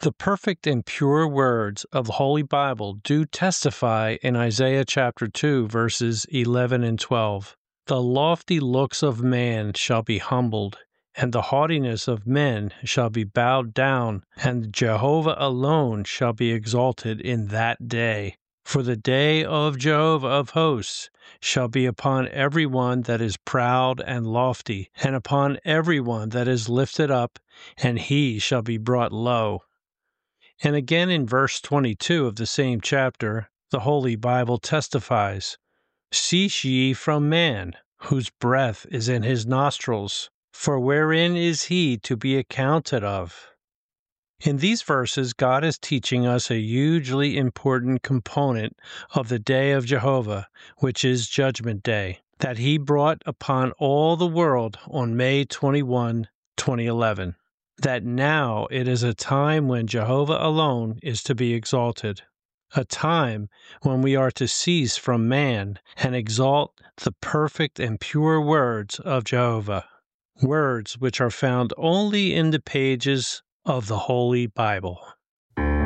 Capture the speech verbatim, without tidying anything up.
The perfect and pure words of the Holy Bible do testify in Isaiah chapter two, verses eleven and twelve. The lofty looks of man shall be humbled, and the haughtiness of men shall be bowed down, and Jehovah alone shall be exalted in that day. For the day of Jehovah of hosts shall be upon every one that is proud and lofty, and upon every one that is lifted up, and he shall be brought low. And again in verse twenty-two of the same chapter, the Holy Bible testifies, Cease ye from man, whose breath is in his nostrils, for wherein is he to be accounted of? In these verses, God is teaching us a hugely important component of the day of Jehovah, which is Judgment Day, that he brought upon all the world on May twenty-first, twenty eleven. That now it is a time when Jehovah alone is to be exalted, a time when we are to cease from man and exalt the perfect and pure words of Jehovah, words which are found only in the pages of the Holy Bible.